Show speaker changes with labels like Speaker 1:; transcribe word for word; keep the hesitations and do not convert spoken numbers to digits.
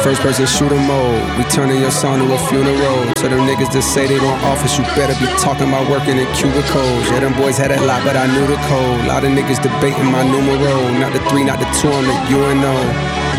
Speaker 1: first person shooter mode. We turning your song to a funeral. To them niggas that say they want office, you better be talking about working in cubicles. Yeah, them boys had that lot, but I knew the code. Lot of niggas debating my numero. Not the three, not the two, I'm the U N O.